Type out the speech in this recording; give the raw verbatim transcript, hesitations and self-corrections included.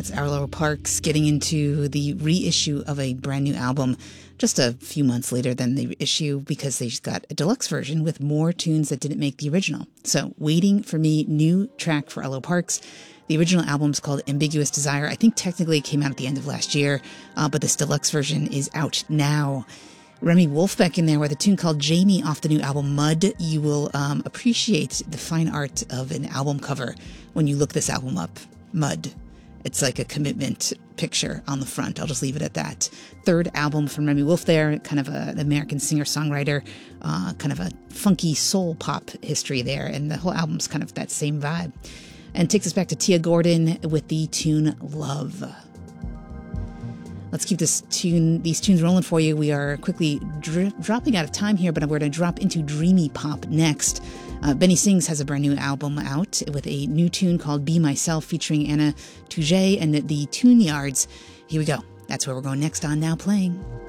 That's Arlo Parks getting into the reissue of a brand new album just a few months later than the issue because they just got a deluxe version with more tunes that didn't make the original. So Waiting for Me, new track for Arlo Parks. The original album is called Ambiguous Desire. I think technically it came out at the end of last year, uh, but this deluxe version is out now. Remy Wolfbeck in there with a tune called Jamie off the new album Mud. You will um, appreciate the fine art of an album cover when you look this album up. Mud. It's like a commitment picture on the front. I'll just leave it at that. Third album from Remy Wolf there, kind of a, an American singer-songwriter, uh, kind of a funky soul pop history there. And the whole album's kind of that same vibe. And takes us back to Tia Gordon with the tune Love. Let's keep this tune, these tunes rolling for you. We are quickly dri- dropping out of time here, but we're going to drop into dreamy pop next. Uh, Benny Sings has a brand new album out with a new tune called Be Myself featuring Anna Touget and the Tune Yards. Here we go. That's where we're going next on Now Playing.